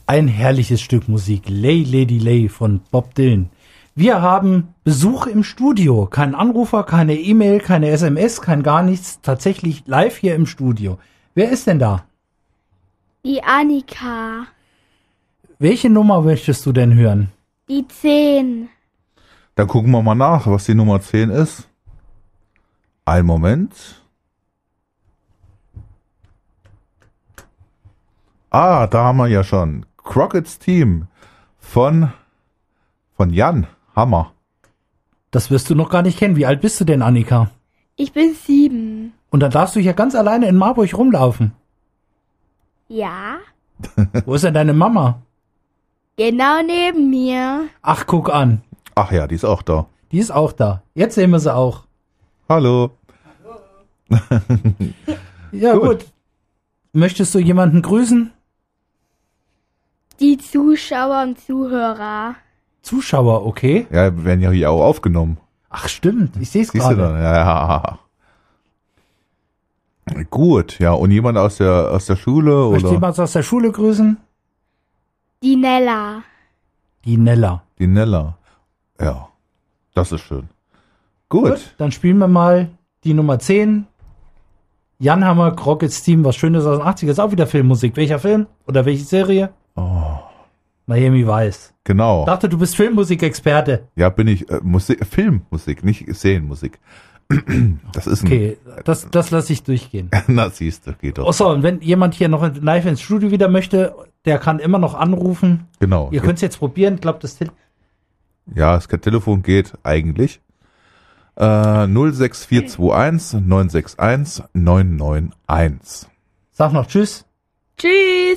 Ein herrliches Stück Musik. Lay Lady Lay von Bob Dylan. Wir haben Besuch im Studio. Kein Anrufer, keine E-Mail, keine SMS, kein gar nichts. Tatsächlich live hier im Studio. Wer ist denn da? Die Annika. Welche Nummer möchtest du denn hören? Die 10. Dann gucken wir mal nach, was die Nummer 10 ist. Einen Moment. Ah, da haben wir ja schon. Crockett's Team von Jan. Hammer. Das wirst du noch gar nicht kennen. Wie alt bist du denn, Annika? Ich bin 7. Und dann darfst du hier ganz alleine in Marburg rumlaufen. Ja? Wo ist denn deine Mama? Genau neben mir. Ach, guck an. Ach ja, die ist auch da. Die ist auch da. Jetzt sehen wir sie auch. Hallo. Ja, gut. Möchtest du jemanden grüßen? Die Zuschauer und Zuhörer. Zuschauer, okay. Ja, wir werden ja hier auch aufgenommen. Ach, stimmt. Ich sehe es Siehst du gerade. dann? Ja. Gut, ja. Und jemand aus der Schule Möchte oder jemand aus der Schule grüßen? Die Nella. Die Nella. die Nella? Ja, das ist schön. Gut. Dann spielen wir mal die Nummer 10. Jan Hammer, Crockett's Team, was Schönes aus den 80ern. Ist auch wieder Filmmusik. Welcher Film? Oder welche Serie? Oh, Miami Vice. genau. Ich dachte, du bist Filmmusikexperte. Ja, bin ich. Filmmusik, nicht Serienmusik. Das ist ein. Okay, das lasse ich durchgehen. Na, siehst du, geht doch. Achso, und wenn jemand hier noch live ins Studio wieder möchte, der kann immer noch anrufen. Genau. Ihr könnt es jetzt probieren. Ich glaube, das Ja, das Telefon geht eigentlich. 06421 961 991. Sag noch Tschüss. Tschüss.